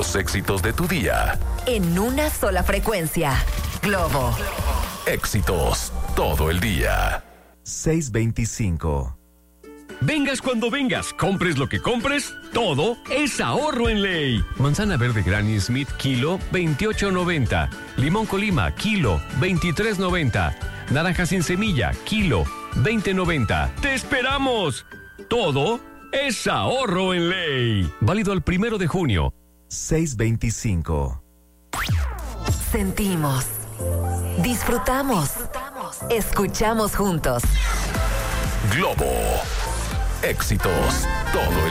los éxitos de tu día. En una sola frecuencia. Globo. Éxitos todo el día. 625. Vengas cuando vengas, compres lo que compres, todo es ahorro en Ley. Manzana verde Granny Smith, kilo, 28.90. Limón Colima, kilo, 23.90. Naranja sin semilla, kilo, 20.90. ¡Te esperamos! Todo es ahorro en Ley. Válido el 1 de junio. 625. Sentimos. Disfrutamos. Escuchamos juntos. Globo. Éxitos todo el